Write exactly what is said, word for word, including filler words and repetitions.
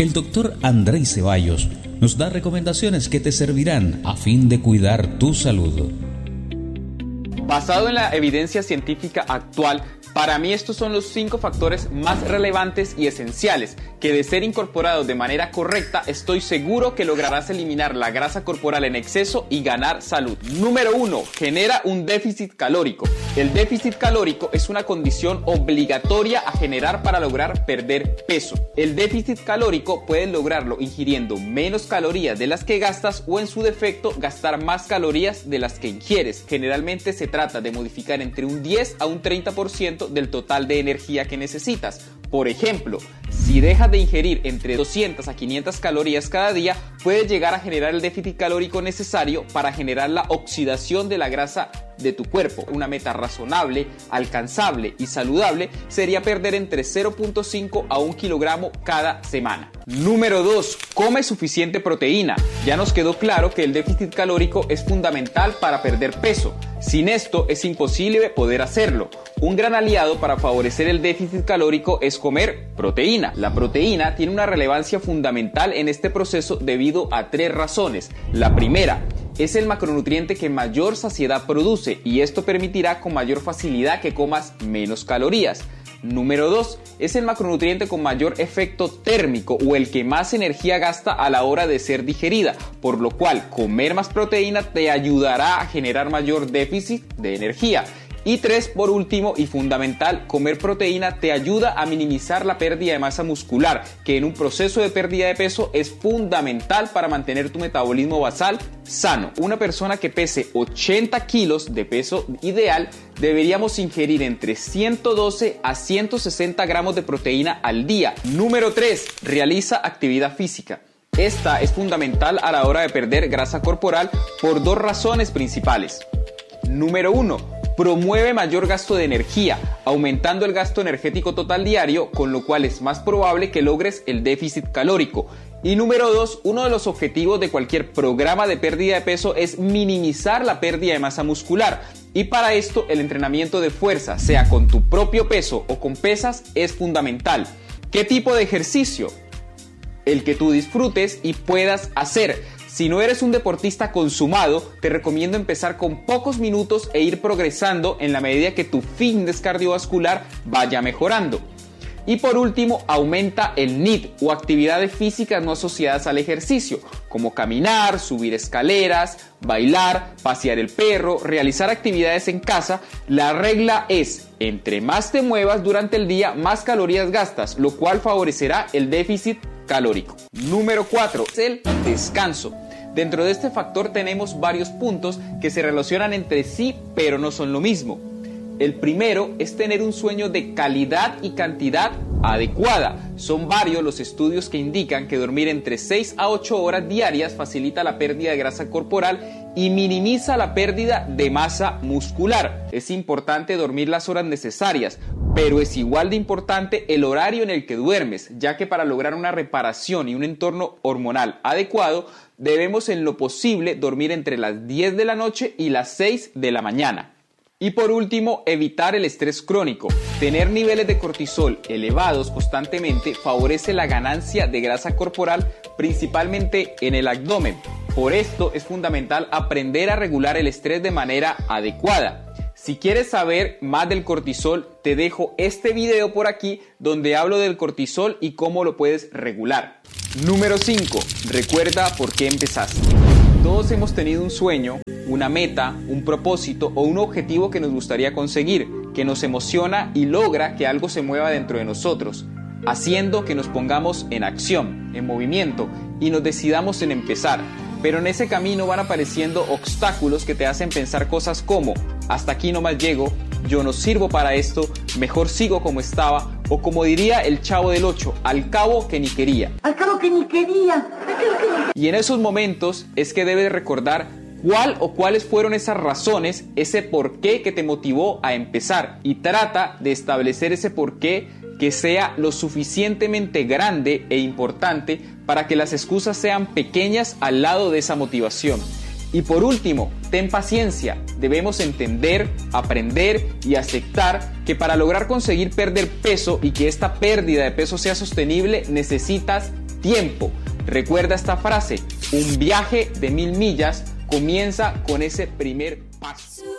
el doctor Andrei Ceballos nos da recomendaciones que te servirán a fin de cuidar tu salud. Basado en la evidencia científica actual, para mí estos son los cinco factores más relevantes y esenciales que, de ser incorporados de manera correcta, estoy seguro que lograrás eliminar la grasa corporal en exceso y ganar salud. Número uno. Genera un déficit calórico. El déficit calórico es una condición obligatoria a generar para lograr perder peso. El déficit calórico puedes lograrlo ingiriendo menos calorías de las que gastas o, en su defecto, gastar más calorías de las que ingieres. Generalmente se trata de modificar entre un diez a un treinta por ciento del total de energía que necesitas. Por ejemplo, si dejas de ingerir entre doscientas a quinientas calorías cada día, puedes llegar a generar el déficit calórico necesario para generar la oxidación de la grasa de tu cuerpo. Una meta razonable, alcanzable y saludable sería perder entre cero punto cinco a un kilogramo cada semana. Número dos. Come suficiente proteína. Ya nos quedó claro que el déficit calórico es fundamental para perder peso. Sin esto es imposible poder hacerlo. Un gran aliado para favorecer el déficit calórico es comer proteína. La proteína tiene una relevancia fundamental en este proceso debido a tres razones. La primera, es el macronutriente que mayor saciedad produce y esto permitirá con mayor facilidad que comas menos calorías. Número dos, es el macronutriente con mayor efecto térmico o el que más energía gasta a la hora de ser digerida, por lo cual comer más proteína te ayudará a generar mayor déficit de energía. Y tres, por último y fundamental, comer proteína te ayuda a minimizar la pérdida de masa muscular, que en un proceso de pérdida de peso es fundamental para mantener tu metabolismo basal sano. Una persona que pese ochenta kilos de peso ideal, deberíamos ingerir entre ciento doce a ciento sesenta gramos de proteína al día. Número tres, realiza actividad física. Esta es fundamental a la hora de perder grasa corporal por dos razones principales. Número uno, promueve mayor gasto de energía, aumentando el gasto energético total diario, con lo cual es más probable que logres el déficit calórico. Y número dos, uno de los objetivos de cualquier programa de pérdida de peso es minimizar la pérdida de masa muscular. Y para esto el entrenamiento de fuerza, sea con tu propio peso o con pesas, es fundamental. ¿Qué tipo de ejercicio? El que tú disfrutes y puedas hacer. Si no eres un deportista consumado, te recomiendo empezar con pocos minutos e ir progresando en la medida que tu fitness cardiovascular vaya mejorando. Y por último, aumenta el N I T o actividades físicas no asociadas al ejercicio, como caminar, subir escaleras, bailar, pasear el perro, realizar actividades en casa. La regla es, entre más te muevas durante el día, más calorías gastas, lo cual favorecerá el déficit calórico. Número cuatro, el descanso. Dentro de este factor tenemos varios puntos que se relacionan entre sí, pero no son lo mismo. El primero es tener un sueño de calidad y cantidad adecuada. Son varios los estudios que indican que dormir entre seis a ocho horas diarias facilita la pérdida de grasa corporal y minimiza la pérdida de masa muscular. Es importante dormir las horas necesarias, pero es igual de importante el horario en el que duermes, ya que para lograr una reparación y un entorno hormonal adecuado, debemos en lo posible dormir entre las diez de la noche y las seis de la mañana. Y por último, evitar el estrés crónico. Tener niveles de cortisol elevados constantemente favorece la ganancia de grasa corporal, principalmente en el abdomen. Por esto es fundamental aprender a regular el estrés de manera adecuada. Si quieres saber más del cortisol, te dejo este video por aquí donde hablo del cortisol y cómo lo puedes regular. Número cinco. Recuerda por qué empezaste. Todos hemos tenido un sueño, una meta, un propósito o un objetivo que nos gustaría conseguir, que nos emociona y logra que algo se mueva dentro de nosotros, haciendo que nos pongamos en acción, en movimiento y nos decidamos en empezar. Pero en ese camino van apareciendo obstáculos que te hacen pensar cosas como: hasta aquí nomás llego, yo no sirvo para esto, mejor sigo como estaba, o como diría el Chavo del Ocho, al cabo que ni quería. Al cabo que ni quería. Y en esos momentos es que debes recordar cuál o cuáles fueron esas razones, ese porqué que te motivó a empezar, y trata de establecer ese porqué que sea lo suficientemente grande e importante para que las excusas sean pequeñas al lado de esa motivación. Y por último, ten paciencia. Debemos entender, aprender y aceptar que para lograr conseguir perder peso y que esta pérdida de peso sea sostenible, necesitas tiempo. Recuerda esta frase: un viaje de mil millas comienza con ese primer paso.